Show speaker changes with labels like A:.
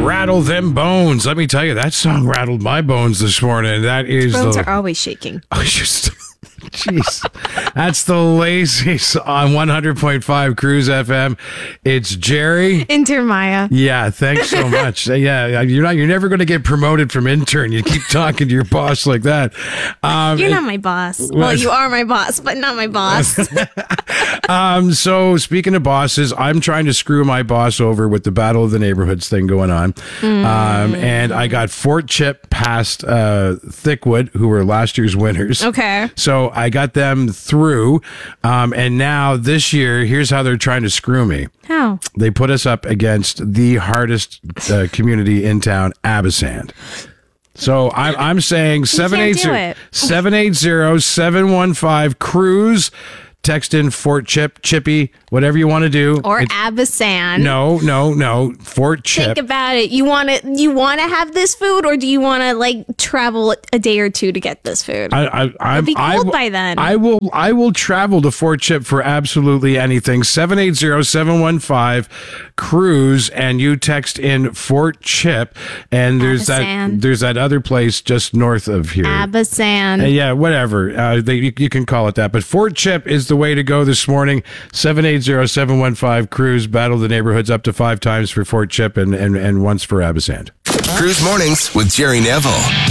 A: Rattle Them Bones. Let me tell you, that song rattled my bones this morning. That is
B: Bones are always shaking.
A: Jeez. That's the Lazies on 100.5 Cruise FM. It's Jerry.
B: Intern Maya.
A: Yeah, thanks so much. Yeah, you're never going to get promoted from intern. You keep talking to your boss like that.
B: You're not my boss. Well, you are my boss, but not my boss.
A: So speaking of bosses, I'm trying to screw my boss over with the Battle of the Neighborhoods thing going on. And I got Fort Chip past Thickwood, who were last year's winners.
B: Okay.
A: So I got them through. And now this year, here's how they're trying to screw me.
B: How?
A: They put us up against the hardest community in town, Abasand. So I'm saying 780-715 Cruise. Text in Fort Chip, Chippy, whatever you want to do.
B: Or Abasand.
A: No. Fort Chip.
B: Think about it. You want to have this food, or do you want to like travel a day or two to get this food?
A: I'll
B: be cold by then.
A: I will travel to Fort Chip for absolutely anything. 780-715 Cruise, and you text in Fort Chip, and there's that other place just north of here.
B: Abasand.
A: Yeah, whatever. You can call it that. But Fort Chip is the way to go this morning. 780-715 Cruise. Battle the neighborhoods up to 5 times for Fort Chip and once for Abasand.
C: Cruise Mornings with Jerry Neville.